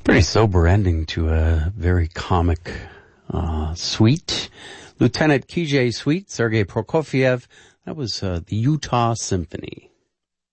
Pretty sober ending to a very comic suite. Lieutenant KJ Suite, Sergei Prokofiev. That was the Utah Symphony.